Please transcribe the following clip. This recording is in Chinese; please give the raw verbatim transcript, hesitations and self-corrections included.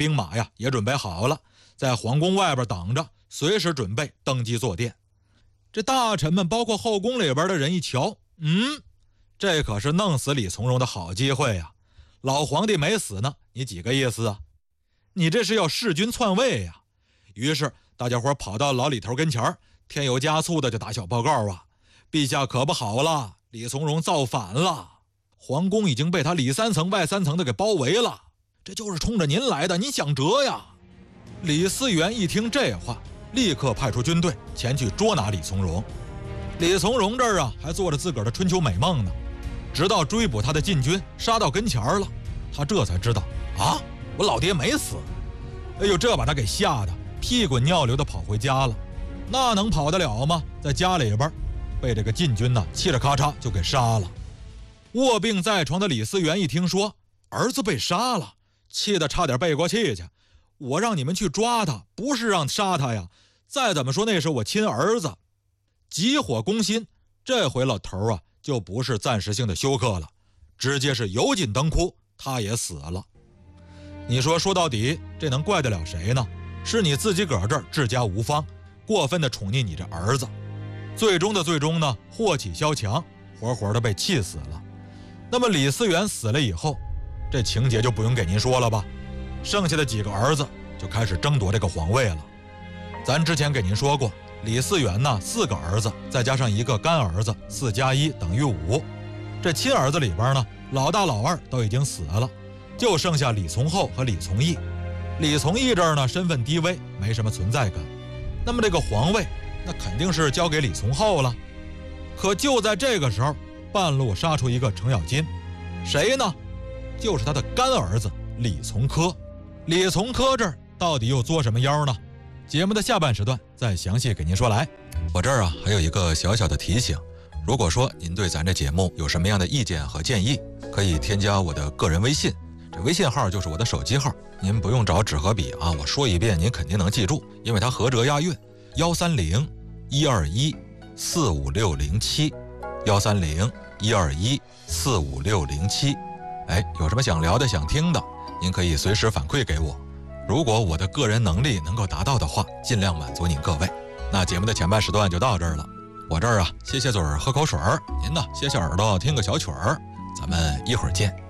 兵马呀也准备好了，在皇宫外边等着，随时准备登基坐殿。这大臣们包括后宫里边的人一瞧，嗯，这可是弄死李从容的好机会呀！老皇帝没死呢，你几个意思啊？你这是要弑君篡位呀！于是大家伙跑到老李头跟前，添油加醋的就打小报告啊，陛下可不好了，李从容造反了，皇宫已经被他里三层外三层的给包围了，这就是冲着您来的，您想辙呀！李嗣源一听这话，立刻派出军队前去捉拿李从容。李从容这儿啊还做着自个儿的春秋美梦呢，直到追捕他的禁军杀到跟前了，他这才知道啊，我老爹没死。哎呦，这把他给吓得屁滚尿流的跑回家了。那能跑得了吗？在家里边被这个禁军呢嘁哩咔嚓就给杀了。卧病在床的李嗣源一听说儿子被杀了，气得差点背过气去。我让你们去抓他，不是让杀他呀！再怎么说那是我亲儿子。急火攻心，这回老头啊就不是暂时性的休克了，直接是油尽灯枯，他也死了。你说说到底这能怪得了谁呢？是你自己个儿这儿治家无方，过分的宠溺你这儿子，最终的最终呢，祸起萧墙，活活的被气死了。那么李嗣源死了以后，这情节就不用给您说了吧，剩下的几个儿子就开始争夺这个皇位了。咱之前给您说过，李嗣源呢四个儿子再加上一个干儿子，四加一等于五。这亲儿子里边呢，老大老二都已经死了，就剩下李从厚和李从义。李从义这儿呢身份低微，没什么存在感，那么这个皇位那肯定是交给李从厚了。可就在这个时候，半路杀出一个程咬金，谁呢？就是他的干儿子李从珂。李从珂这儿到底又作什么妖呢？节目的下半时段再详细给您说来。我这儿啊还有一个小小的提醒，如果说您对咱这节目有什么样的意见和建议，可以添加我的个人微信，这微信号就是我的手机号，您不用找纸和笔啊，我说一遍您肯定能记住，因为它合辙押韵。幺三零一二一四五六零七，幺三零一二一四五六零七。哎，有什么想聊的、想听的，您可以随时反馈给我。如果我的个人能力能够达到的话，尽量满足您各位。那节目的前半时段就到这儿了，我这儿啊歇歇嘴儿喝口水儿，您呢歇歇耳朵听个小曲儿，咱们一会儿见。